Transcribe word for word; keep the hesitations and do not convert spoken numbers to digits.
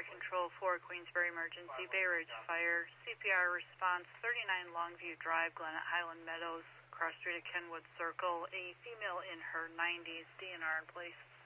Fire Control for Queensbury Emergency, Bay Ridge Fire, C P R response, thirty-nine Longview Drive, Glen Highland Meadows, cross street at Kenwood Circle, a female in her nineties, D N R in place.